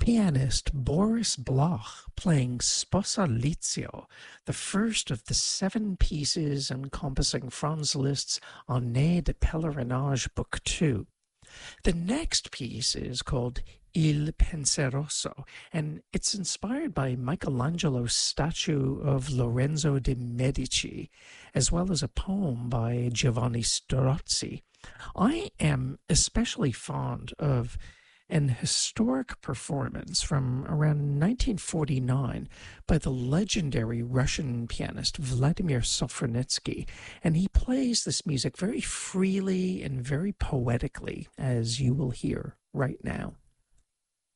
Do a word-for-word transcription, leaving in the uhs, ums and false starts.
pianist Boris Bloch playing Sposalizio, the first of the seven pieces encompassing Franz Liszt's Année de Pèlerinage Book two. The next piece is called Il Penseroso, and it's inspired by Michelangelo's statue of Lorenzo de' Medici, as well as a poem by Giovanni Strozzi. I am especially fond of an historic performance from around nineteen forty-nine by the legendary Russian pianist Vladimir Sofronitsky, and he plays this music very freely and very poetically, as you will hear right now.